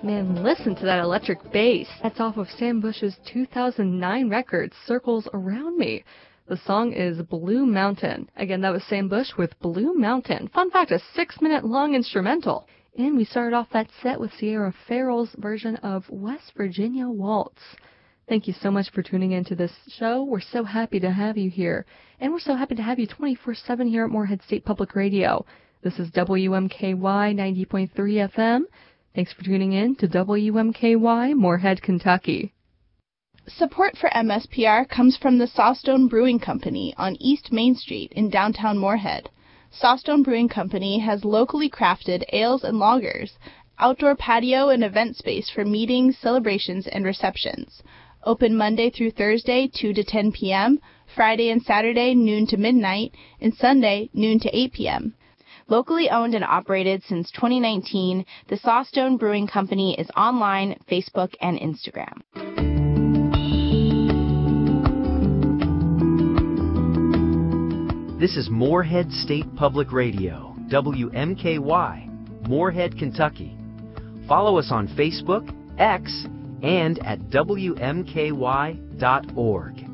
Man, listen to that electric bass. That's off of Sam Bush's 2009 record, Circles Around Me. The song is Blue Mountain. Again, that was Sam Bush with Blue Mountain. Fun fact, a 6-minute-long instrumental. And we started off that set with Sierra Farrell's version of West Virginia Waltz. Thank you so much for tuning into this show. We're so happy to have you here. And we're so happy to have you 24/7 here at Morehead State Public Radio. This is WMKY 90.3 FM. Thanks for tuning in to WMKY, Morehead, Kentucky. Support for MSPR comes from the Sawstone Brewing Company on East Main Street in downtown Morehead. Sawstone Brewing Company has locally crafted ales and lagers, outdoor patio and event space for meetings, celebrations, and receptions. Open Monday through Thursday, 2 to 10 p.m., Friday and Saturday, noon to midnight, and Sunday, noon to 8 p.m. Locally owned and operated since 2019, the Sawstone Brewing Company is online, Facebook, and Instagram. This is Morehead State Public Radio, WMKY, Morehead, Kentucky. Follow us on Facebook, X, and at WMKY.org.